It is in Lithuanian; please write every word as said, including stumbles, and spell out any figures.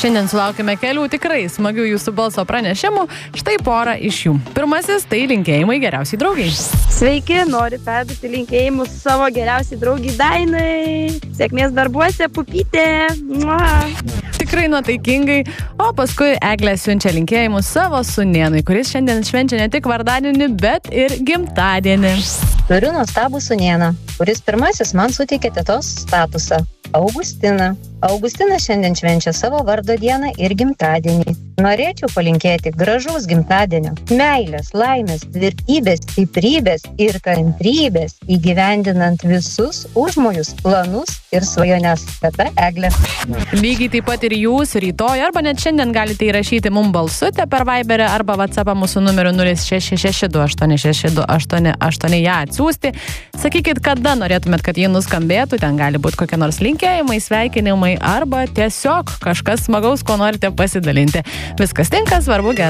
Šiandien sulaukime kelių tikrai smagių jūsų balso pranešimų. Štai porą iš jų. Pirmasis tai linkėjimai geriausiai draugiai. Sveiki, noriu perduoti linkėjimus savo geriausiai draugiai Dainai. Sėkmės darbuose, pupytė. Mua. Tikrai nuotaikingai. O paskui Eglė siunčia linkėjimus savo sūnėnui, kuris šiandien švenčia ne tik vardadienį, bet ir gimtadienį. Turiu nuostabų sūnėną, kuris pirmasis man suteikė tetos statusą. Augustiną. Augustinas šiandien švenčia savo vardo dieną ir gimtadienį. Norėčiau palinkėti gražaus gimtadienio, meilės, laimės, tvirtybės, stiprybės ir kantrybės, įgyvendinant visus užmojus, planus ir svajones. Teta Eglė. Lygiai taip pat ir jūs rytoj arba net šiandien galite įrašyti mum balsutę per Viberį arba WhatsAppą mūsų numeriu nulis šeši šeši du aštuoni šeši du aštuoni aštuoni ją atsiųsti. Sakykit, kada norėtumėt, kad jį nuskambėtų, ten gali būti kokie nors linkėjimai, sveikinimai arba tiesiog kažkas smagaus, ko norite pasidalinti. Viskas tinka, svarbu gerai.